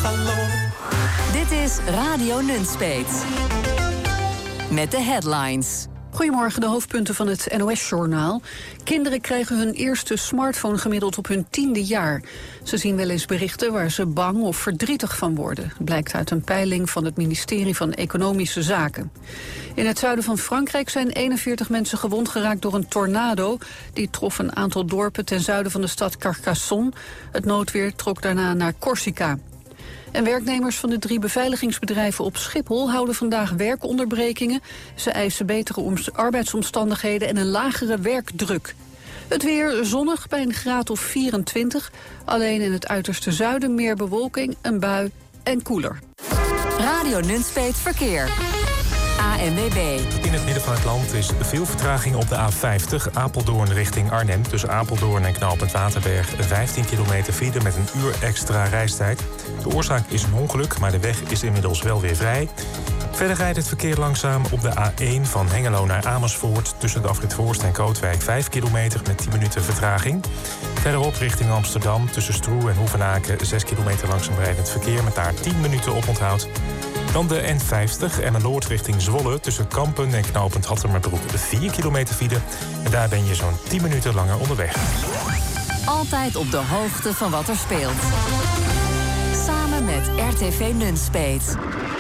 Dit is Radio Nunspeet. Met de headlines. Goedemorgen, de hoofdpunten van het NOS-journaal. Kinderen krijgen hun eerste smartphone gemiddeld op hun 10e jaar. Ze zien wel eens berichten waar ze bang of verdrietig van worden. Blijkt uit een peiling van het ministerie van Economische Zaken. In het zuiden van Frankrijk zijn 41 mensen gewond geraakt door een tornado. Die trof een aantal dorpen ten zuiden van de stad Carcassonne. Het noodweer trok daarna naar Corsica. En werknemers van de 3 beveiligingsbedrijven op Schiphol houden vandaag werkonderbrekingen. Ze eisen betere arbeidsomstandigheden en een lagere werkdruk. Het weer zonnig bij een graad of 24. Alleen in het uiterste zuiden meer bewolking, een bui en koeler. Radio Nunspeet Verkeer. ANWB. In het midden van het land is veel vertraging op de A50 Apeldoorn richting Arnhem. Tussen Apeldoorn en knooppunt Waterberg 15 kilometer file met een uur extra reistijd. De oorzaak is een ongeluk, maar de weg is inmiddels wel weer vrij. Verder rijdt het verkeer langzaam op de A1 van Hengelo naar Amersfoort. Tussen de afrit Voorst en Kootwijk 5 kilometer met 10 minuten vertraging. Verderop richting Amsterdam tussen Stroe en Hoevenaken 6 kilometer langzaam rijdend verkeer met daar 10 minuten oponthoud. Dan de N50 en Noord richting Zwolle tussen Kampen en knooppunt Hattemerbroek 4 kilometer file. En daar ben je zo'n 10 minuten langer onderweg. Altijd op de hoogte van wat er speelt. Samen met RTV Nunspeet.